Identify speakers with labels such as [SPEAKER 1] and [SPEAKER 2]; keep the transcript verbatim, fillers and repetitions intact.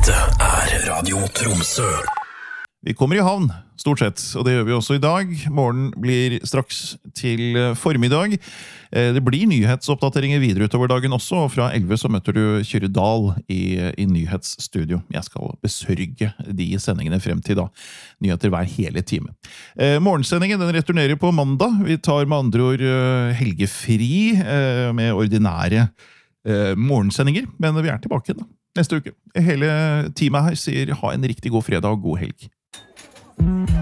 [SPEAKER 1] Dette er Radio Tromsø.
[SPEAKER 2] Vi kommer i havn, stort sett, og det gjør vi også i dag. Morgen blir straks til formiddag. Det blir nyhetsoppdateringer videre utover dagen også, og fra elleve så møter du Kyrre Dahl i, i nyhetsstudio. Jeg skal besørge de sendingene frem til da. Nyheter hver hele time. Eh, morgensendingen den returnerer på mandag. Vi tar med andre ord eh, helgefri eh, med ordinære eh, morgensendinger, men vi er tilbake da, neste uke. Hele teamet her sier ha en riktig god fredag og god helg.